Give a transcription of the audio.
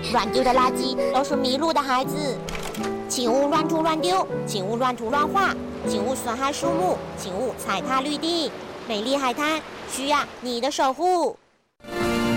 乱丢的垃圾都是迷路的孩子。请勿乱涂乱丢，请勿乱涂乱画，请勿损害树木，请勿踩踏绿地。美丽海滩需要你的守护。